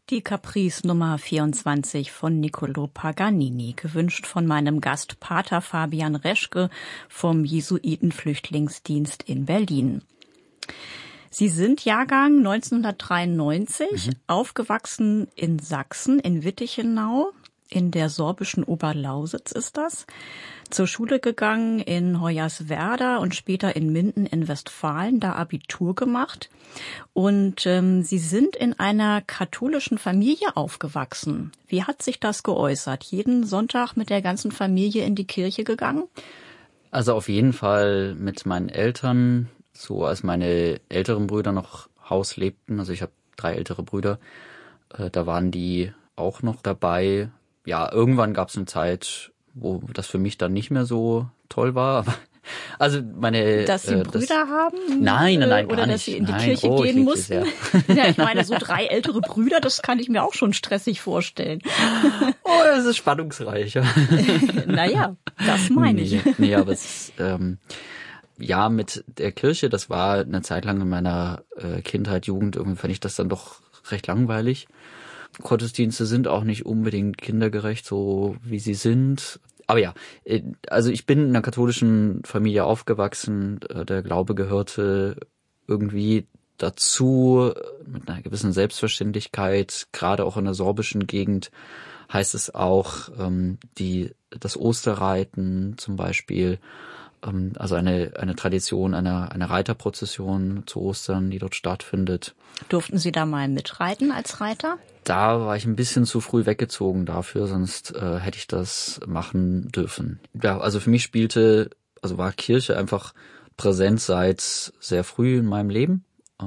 Die Caprice Nummer 24 von Niccolò Paganini, gewünscht von meinem Gast Pater Fabian Reschke vom Jesuitenflüchtlingsdienst in Berlin. Sie sind Jahrgang 1993, aufgewachsen in Sachsen, in Wittichenau, in der sorbischen Oberlausitz ist das. Zur Schule gegangen in Hoyerswerda und später in Minden in Westfalen, da Abitur gemacht. Und Sie sind in einer katholischen Familie aufgewachsen. Wie hat sich das geäußert? Jeden Sonntag mit der ganzen Familie in die Kirche gegangen? Also auf jeden Fall mit meinen Eltern, so als meine älteren Brüder noch Haus lebten. Also ich habe 3 ältere Brüder, da waren die auch noch dabei. Ja, irgendwann gab es eine Zeit, wo das für mich dann nicht mehr so toll war. Aber also dass Sie Brüder haben? Nein, gar nicht. Oder dass Sie in die Kirche gehen mussten? Ja, ich meine, so 3 ältere Brüder, das kann ich mir auch schon stressig vorstellen. Oh, das ist spannungsreich. Naja, das meine ich. Nee, aber es ist, ja, mit der Kirche, das war eine Zeit lang in meiner Kindheit, Jugend, irgendwie fand ich das dann doch recht langweilig. Gottesdienste sind auch nicht unbedingt kindergerecht, so wie sie sind. Aber ja, also ich bin in einer katholischen Familie aufgewachsen. Der Glaube gehörte irgendwie dazu, mit einer gewissen Selbstverständlichkeit. Gerade auch in der sorbischen Gegend heißt es auch das Osterreiten zum Beispiel. Also eine Tradition einer Reiterprozession zu Ostern, die dort stattfindet. Durften Sie da mal mitreiten als Reiter? Da war ich ein bisschen zu früh weggezogen dafür, sonst hätte ich das machen dürfen. Ja, also für mich war Kirche einfach präsent seit sehr früh in meinem Leben.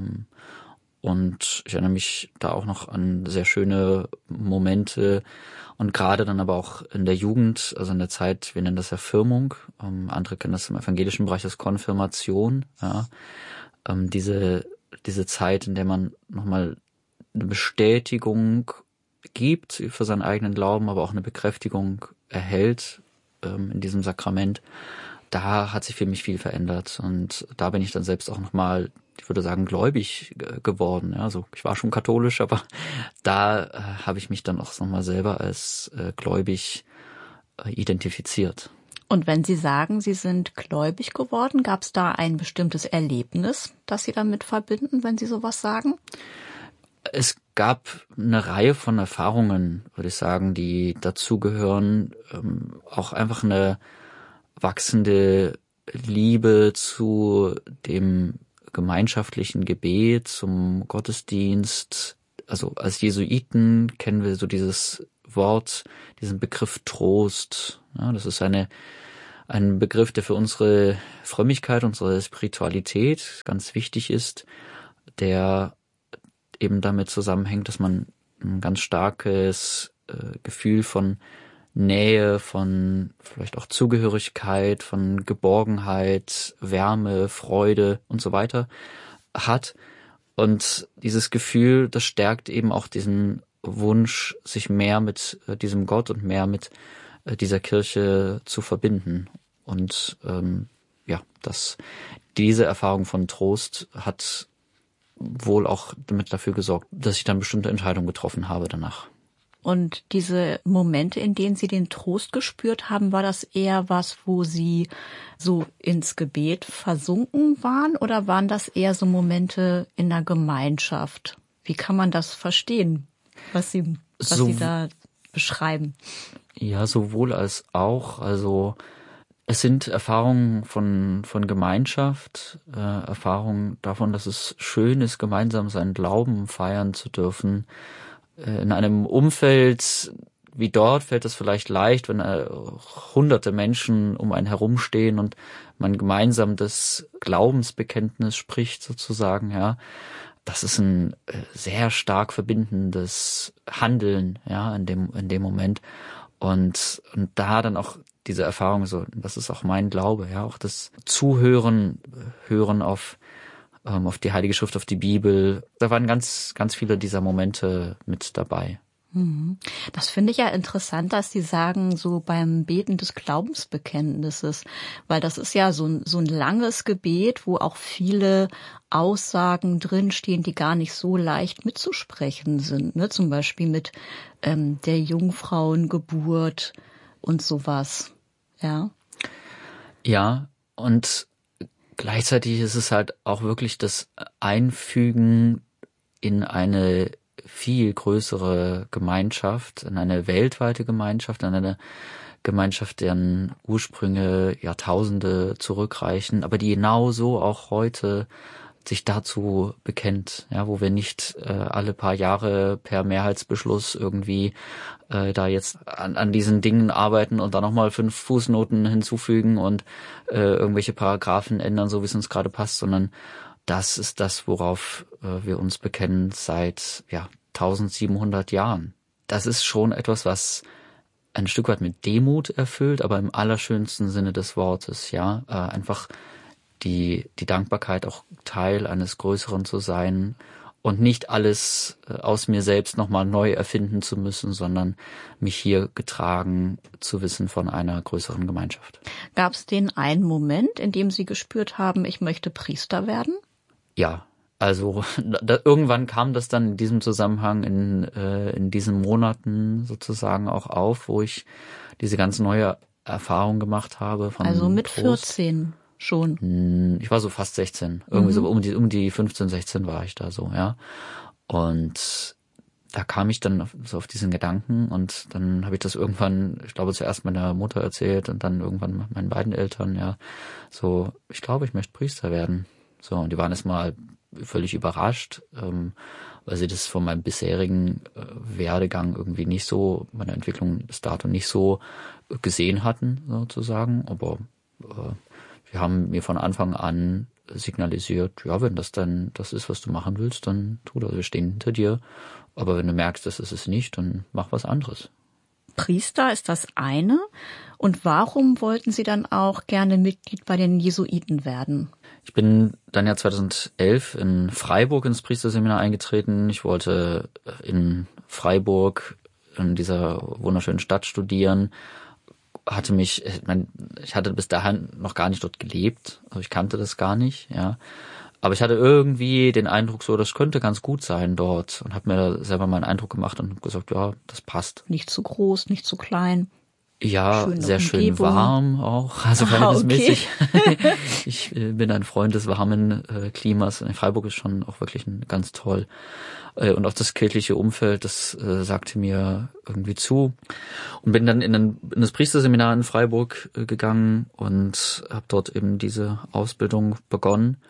Und ich erinnere mich da auch noch an sehr schöne Momente und gerade dann aber auch in der Jugend, also in der Zeit, wir nennen das ja Firmung, andere kennen das im evangelischen Bereich als Konfirmation, ja. Diese Zeit, in der man nochmal eine Bestätigung gibt für seinen eigenen Glauben, aber auch eine Bekräftigung erhält in diesem Sakrament, da hat sich für mich viel verändert und da bin ich dann selbst auch nochmal, ich würde sagen, gläubig geworden. Ja, also ich war schon katholisch, aber da habe ich mich dann auch nochmal selber als gläubig identifiziert. Und wenn Sie sagen, Sie sind gläubig geworden, gab es da ein bestimmtes Erlebnis, das Sie damit verbinden, wenn Sie sowas sagen? Es gab eine Reihe von Erfahrungen, würde ich sagen, die dazugehören. Auch einfach eine wachsende Liebe zu dem gemeinschaftlichen Gebet, zum Gottesdienst. Also als Jesuiten kennen wir so dieses Wort, diesen Begriff Trost. Ja, das ist ein Begriff, der für unsere Frömmigkeit, unsere Spiritualität ganz wichtig ist, der eben damit zusammenhängt, dass man ein ganz starkes Gefühl von Nähe, von vielleicht auch Zugehörigkeit, von Geborgenheit, Wärme, Freude und so weiter hat. Und dieses Gefühl, das stärkt eben auch diesen Wunsch, sich mehr mit diesem Gott und mehr mit dieser Kirche zu verbinden. Und diese Erfahrung von Trost hat wohl auch damit dafür gesorgt, dass ich dann bestimmte Entscheidungen getroffen habe danach. Und diese Momente, in denen Sie den Trost gespürt haben, war das eher was, wo Sie so ins Gebet versunken waren oder waren das eher so Momente in der Gemeinschaft? Wie kann man das verstehen, was Sie da beschreiben? Ja, sowohl als auch. Also es sind Erfahrungen von Gemeinschaft, Erfahrungen davon, dass es schön ist, gemeinsam seinen Glauben feiern zu dürfen. In einem Umfeld wie dort fällt es vielleicht leicht, wenn hunderte Menschen um einen herumstehen und man gemeinsam das Glaubensbekenntnis spricht sozusagen, ja. Das ist ein sehr stark verbindendes Handeln, ja, in dem Moment. Und da dann auch diese Erfahrung so, das ist auch mein Glaube, ja, auch das Zuhören, Hören auf die Heilige Schrift, auf die Bibel. Da waren ganz, ganz viele dieser Momente mit dabei. Das finde ich ja interessant, dass Sie sagen, so beim Beten des Glaubensbekenntnisses, weil das ist ja so ein langes Gebet, wo auch viele Aussagen drinstehen, die gar nicht so leicht mitzusprechen sind, ne? Zum Beispiel mit der Jungfrauengeburt und sowas, ja. Ja, und gleichzeitig ist es halt auch wirklich das Einfügen in eine viel größere Gemeinschaft, in eine weltweite Gemeinschaft, in eine Gemeinschaft, deren Ursprünge Jahrtausende zurückreichen, aber die genauso auch heute sich dazu bekennt, ja, wo wir nicht alle paar Jahre per Mehrheitsbeschluss irgendwie da jetzt an diesen Dingen arbeiten und dann nochmal 5 Fußnoten hinzufügen und irgendwelche Paragraphen ändern, so wie es uns gerade passt, sondern das ist das, worauf wir uns bekennen seit 1700 Jahren. Das ist schon etwas, was ein Stück weit mit Demut erfüllt, aber im allerschönsten Sinne des Wortes, ja, einfach die Dankbarkeit, auch Teil eines Größeren zu sein und nicht alles aus mir selbst nochmal neu erfinden zu müssen, sondern mich hier getragen zu wissen von einer größeren Gemeinschaft. Gab es den einen Moment, in dem Sie gespürt haben, ich möchte Priester werden? Ja, also irgendwann kam das dann in diesem Zusammenhang in diesen Monaten sozusagen auch auf, wo ich diese ganz neue Erfahrung gemacht habe. Also mit 14 schon? Ich war so fast 16, irgendwie so um die 15, 16 war ich da so, ja. Und da kam ich dann so auf diesen Gedanken und dann habe ich das irgendwann, ich glaube zuerst meiner Mutter erzählt und dann irgendwann meinen beiden Eltern, ja, so, ich glaube, ich möchte Priester werden. So, und die waren erstmal völlig überrascht, weil sie das von meinem bisherigen Werdegang irgendwie nicht so, meine Entwicklung bis dato nicht so gesehen hatten, sozusagen. Aber wir haben mir von Anfang an signalisiert, ja, wenn das dann das ist, was du machen willst, dann tu das, wir stehen hinter dir. Aber wenn du merkst, das ist es nicht, dann mach was anderes. Priester ist das eine. Und warum wollten Sie dann auch gerne Mitglied bei den Jesuiten werden? Ich bin dann ja 2011 in Freiburg ins Priesterseminar eingetreten. Ich wollte in Freiburg in dieser wunderschönen Stadt studieren. Ich hatte bis dahin noch gar nicht dort gelebt, also ich kannte das gar nicht, ja. Aber ich hatte irgendwie den Eindruck so, das könnte ganz gut sein dort und habe mir da selber mal einen Eindruck gemacht und gesagt, ja, das passt. Nicht zu groß, nicht zu klein. Ja, sehr schön warm auch, also verhältnismäßig. Okay. Ich bin ein Freund des warmen Klimas. In Freiburg ist schon auch wirklich ganz toll. Und auch das kirchliche Umfeld, das sagte mir irgendwie zu. Und bin dann in das Priesterseminar in Freiburg gegangen und habe dort eben diese Ausbildung begonnen.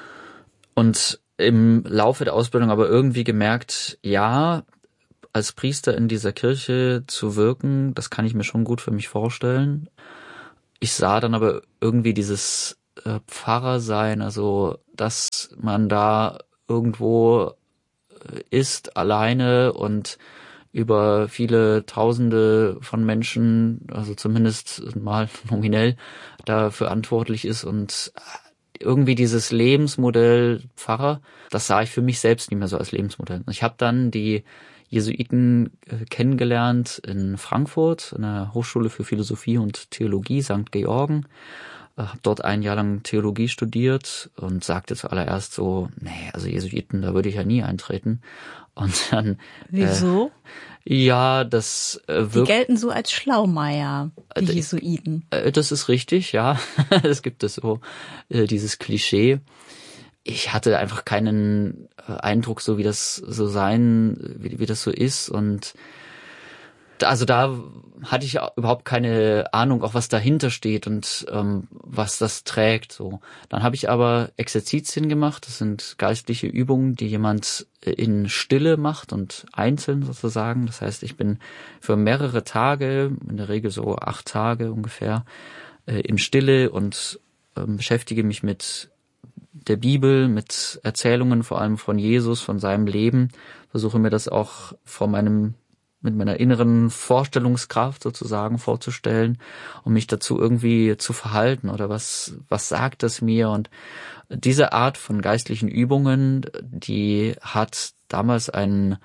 Und im Laufe der Ausbildung aber irgendwie gemerkt, ja, als Priester in dieser Kirche zu wirken, das kann ich mir schon gut für mich vorstellen. Ich sah dann aber irgendwie dieses Pfarrersein, also dass man da irgendwo ist, alleine und über viele Tausende von Menschen, also zumindest mal nominell, da verantwortlich ist und irgendwie dieses Lebensmodell Pfarrer, das sah ich für mich selbst nicht mehr so als Lebensmodell. Ich habe dann die Jesuiten kennengelernt in Frankfurt, in der Hochschule für Philosophie und Theologie St. Georgen. Habe dort ein Jahr lang Theologie studiert und sagte zuallererst so, nee, also Jesuiten, da würde ich ja nie eintreten. Und dann wieso? Ja, das die gelten so als Schlaumeier, die Jesuiten. Das ist richtig, ja. Es gibt es so, dieses Klischee. Ich hatte einfach keinen Eindruck, so wie das so wie das so ist. Und also da hatte ich überhaupt keine Ahnung, auch was dahinter steht und was das trägt. So, dann habe ich aber Exerzitien gemacht. Das sind geistliche Übungen, die jemand in Stille macht und einzeln sozusagen. Das heißt, ich bin für mehrere Tage, in der Regel so 8 Tage ungefähr, in Stille und beschäftige mich mit der Bibel, mit Erzählungen vor allem von Jesus, von seinem Leben. Versuche mir das auch mit meiner inneren Vorstellungskraft sozusagen vorzustellen, um mich dazu irgendwie zu verhalten oder was sagt es mir? Und diese Art von geistlichen Übungen, die hat damals einen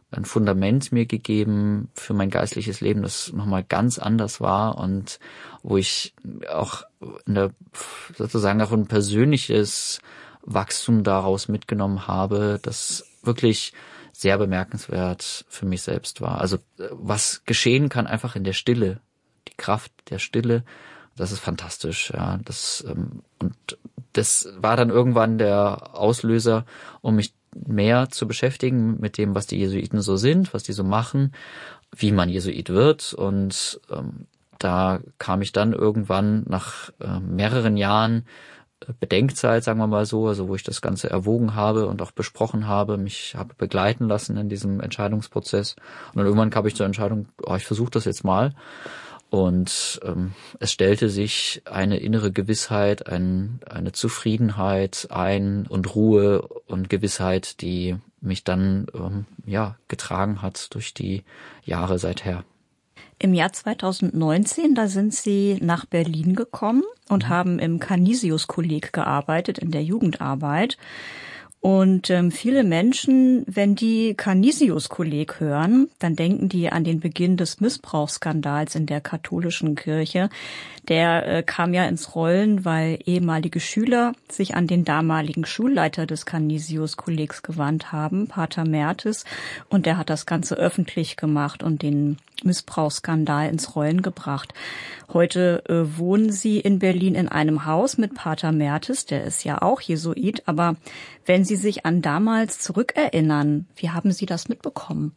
ein Fundament mir gegeben für mein geistliches Leben, das nochmal ganz anders war und wo ich auch sozusagen auch ein persönliches Wachstum daraus mitgenommen habe, das wirklich sehr bemerkenswert für mich selbst war. Also was geschehen kann einfach in der Stille, die Kraft der Stille, das ist fantastisch. Ja, und das war dann irgendwann der Auslöser, um mich mehr zu beschäftigen mit dem, was die Jesuiten so sind, was die so machen, wie man Jesuit wird. Und da kam ich dann irgendwann nach mehreren Jahren Bedenkzeit, sagen wir mal so, also wo ich das Ganze erwogen habe und auch besprochen habe, mich habe begleiten lassen in diesem Entscheidungsprozess. Und dann irgendwann kam ich zur Entscheidung, ich versuche das jetzt mal. Und es stellte sich eine innere Gewissheit, eine Zufriedenheit ein und Ruhe und Gewissheit, die mich dann getragen hat durch die Jahre seither. Im Jahr 2019, da sind Sie nach Berlin gekommen und haben im Canisius-Kolleg gearbeitet, in der Jugendarbeit. Und viele Menschen, wenn die Canisius-Kolleg hören, dann denken die an den Beginn des Missbrauchsskandals in der katholischen Kirche. Der kam ja ins Rollen, weil ehemalige Schüler sich an den damaligen Schulleiter des Canisius-Kollegs gewandt haben, Pater Mertes, und der hat das Ganze öffentlich gemacht und den Missbrauchsskandal ins Rollen gebracht. Heute wohnen Sie in Berlin in einem Haus mit Pater Mertes, der ist ja auch Jesuit, aber wenn Sie sich an damals zurückerinnern, wie haben Sie das mitbekommen?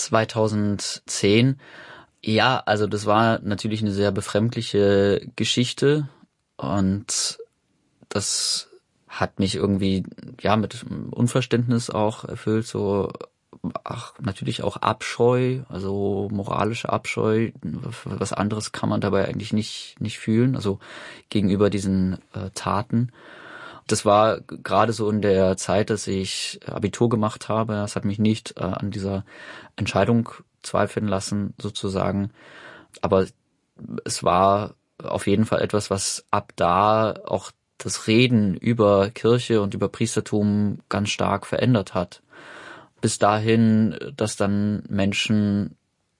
2010, ja, also das war natürlich eine sehr befremdliche Geschichte und das hat mich irgendwie mit Unverständnis auch erfüllt, so natürlich auch Abscheu, also moralische Abscheu. Was anderes kann man dabei eigentlich nicht fühlen, also gegenüber diesen Taten. Das war gerade so in der Zeit, dass ich Abitur gemacht habe. Das hat mich nicht an dieser Entscheidung zweifeln lassen, sozusagen. Aber es war auf jeden Fall etwas, was ab da auch das Reden über Kirche und über Priestertum ganz stark verändert hat. Bis dahin, dass dann Menschen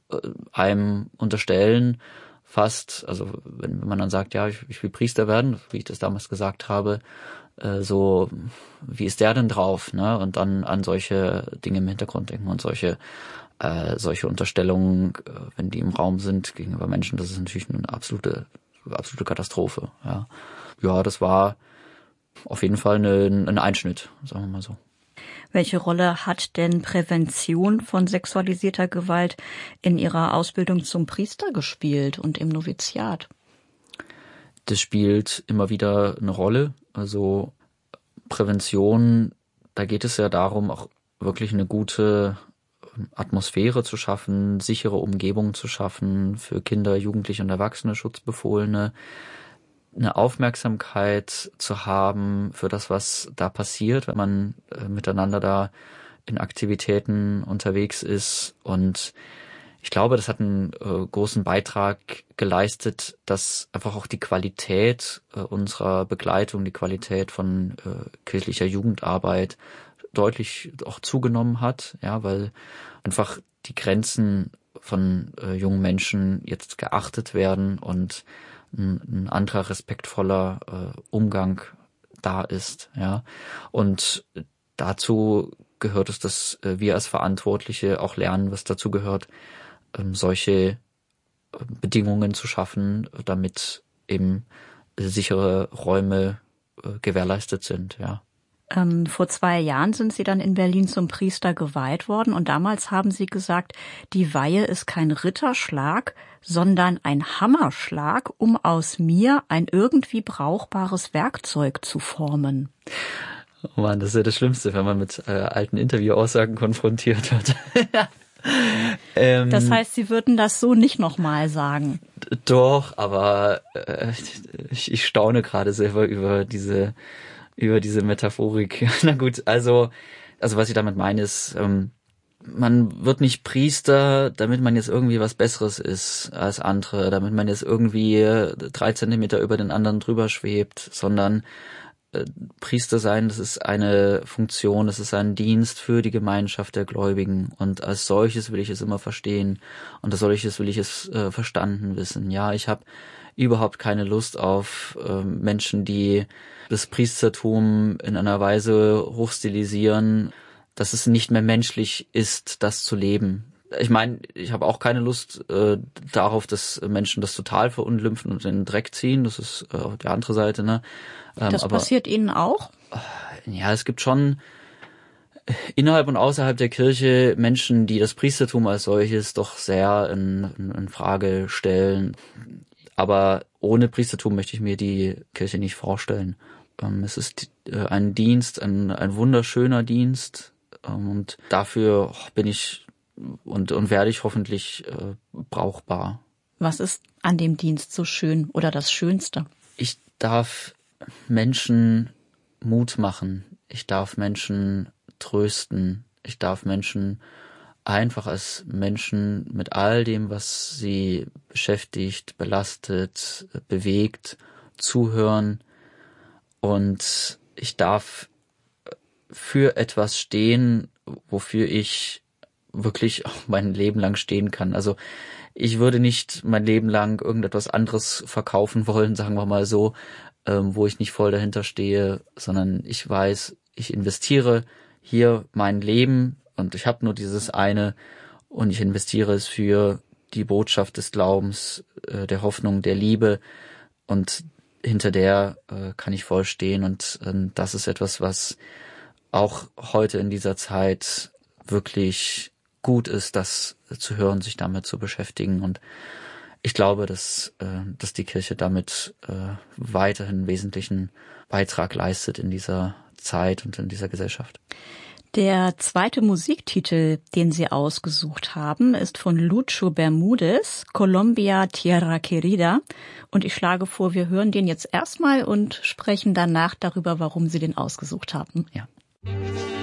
einem unterstellen, fast, also wenn man dann sagt, ja, ich will Priester werden, wie ich das damals gesagt habe, so, wie ist der denn drauf, ne? Und dann an solche Dinge im Hintergrund denken und solche Unterstellungen, wenn die im Raum sind gegenüber Menschen, das ist natürlich eine absolute Katastrophe, ja. Ja, das war auf jeden Fall ein Einschnitt, sagen wir mal so. Welche Rolle hat denn Prävention von sexualisierter Gewalt in Ihrer Ausbildung zum Priester gespielt und im Noviziat? Das spielt immer wieder eine Rolle. Also Prävention, da geht es ja darum, auch wirklich eine gute Atmosphäre zu schaffen, sichere Umgebungen zu schaffen für Kinder, Jugendliche und Erwachsene, Schutzbefohlene, eine Aufmerksamkeit zu haben für das, was da passiert, wenn man miteinander da in Aktivitäten unterwegs ist. Und ich glaube, das hat einen großen Beitrag geleistet, dass einfach auch die Qualität unserer Begleitung, die Qualität von kirchlicher Jugendarbeit deutlich auch zugenommen hat, ja, weil einfach die Grenzen von jungen Menschen jetzt geachtet werden und ein anderer respektvoller Umgang da ist, ja. Und dazu gehört es, dass wir als Verantwortliche auch lernen, was dazu gehört, solche Bedingungen zu schaffen, damit eben sichere Räume gewährleistet sind, ja. Vor 2 Jahren sind Sie dann in Berlin zum Priester geweiht worden und damals haben Sie gesagt, die Weihe ist kein Ritterschlag, sondern ein Hammerschlag, um aus mir ein irgendwie brauchbares Werkzeug zu formen. Oh Mann, das ist ja das Schlimmste, wenn man mit alten Interviewaussagen konfrontiert wird. Das heißt, Sie würden das so nicht nochmal sagen? Doch, aber ich staune gerade selber über diese Metaphorik. Na gut, also was ich damit meine ist, man wird nicht Priester, damit man jetzt irgendwie was Besseres ist als andere, damit man jetzt irgendwie 3 Zentimeter über den anderen drüber schwebt, sondern Priester sein, das ist eine Funktion, das ist ein Dienst für die Gemeinschaft der Gläubigen. Und als solches will ich es immer verstehen. Und als solches will ich es verstanden wissen. Ja, ich habe überhaupt keine Lust auf Menschen, die das Priestertum in einer Weise hochstilisieren, dass es nicht mehr menschlich ist, das zu leben. Ich meine, ich habe auch keine Lust darauf, dass Menschen das total verunglimpfen und in den Dreck ziehen. Das ist die andere Seite, ne? Das passiert Ihnen auch? Ja, es gibt schon innerhalb und außerhalb der Kirche Menschen, die das Priestertum als solches doch sehr in Frage stellen. Aber ohne Priestertum möchte ich mir die Kirche nicht vorstellen. Es ist ein Dienst, ein wunderschöner Dienst. Und dafür bin ich und werde ich hoffentlich brauchbar. Was ist an dem Dienst so schön oder das Schönste? Ich darf Menschen Mut machen. Ich darf Menschen trösten. Ich darf Menschen einfach als Menschen mit all dem, was sie beschäftigt, belastet, bewegt, zuhören. Und ich darf für etwas stehen, wofür ich wirklich auch mein Leben lang stehen kann. Also ich würde nicht mein Leben lang irgendetwas anderes verkaufen wollen, sagen wir mal so, wo ich nicht voll dahinter stehe, sondern ich weiß, ich investiere hier mein Leben und ich habe nur dieses eine und ich investiere es für die Botschaft des Glaubens, der Hoffnung, der Liebe und hinter der kann ich voll stehen und das ist etwas, was auch heute in dieser Zeit wirklich gut ist, das zu hören, sich damit zu beschäftigen. Und ich glaube, dass die Kirche damit weiterhin einen wesentlichen Beitrag leistet in dieser Zeit und in dieser Gesellschaft. Der zweite Musiktitel, den Sie ausgesucht haben, ist von Lucho Bermudez, Colombia Tierra Querida. Und ich schlage vor, wir hören den jetzt erstmal und sprechen danach darüber, warum Sie den ausgesucht haben. Ja.